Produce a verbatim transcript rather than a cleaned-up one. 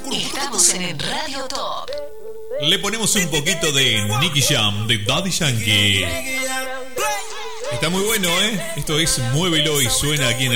Estamos en Radio Top. Le ponemos un poquito de Nicky Jam, de Daddy Yankee. Está muy bueno, ¿eh? Esto es Muévelo y suena aquí en el